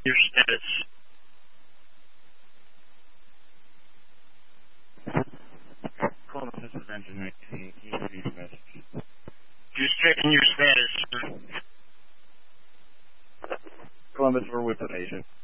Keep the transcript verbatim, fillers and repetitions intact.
your status. Columbus, this is Engine nineteen. Can you repeat your message? Just checking your status, sir. Columbus, we're with the patient.